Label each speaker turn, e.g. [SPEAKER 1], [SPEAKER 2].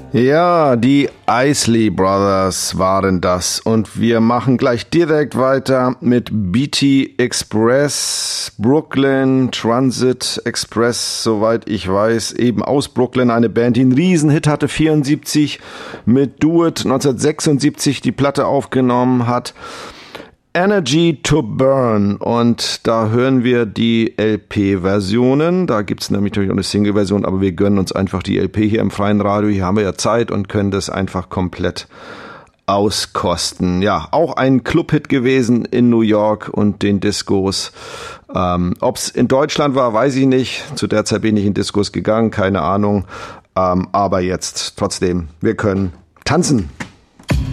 [SPEAKER 1] Ja, die Isley Brothers waren das und wir machen gleich direkt weiter mit BT Express, Brooklyn Transit Express, soweit ich weiß, eben aus Brooklyn, eine Band, die einen Riesenhit hatte, 74 mit Do It, 1976 die Platte aufgenommen hat. Energy to Burn, und da hören wir die LP-Versionen. Da gibt's nämlich natürlich auch eine Single-Version, aber wir gönnen uns einfach die LP hier im freien Radio. Hier haben wir ja Zeit und können das einfach komplett auskosten. Ja, auch ein Club-Hit gewesen in New York und den Discos. Ob's in Deutschland war, weiß ich nicht. Zu der Zeit bin ich in Discos gegangen, keine Ahnung. Aber jetzt trotzdem, wir können tanzen.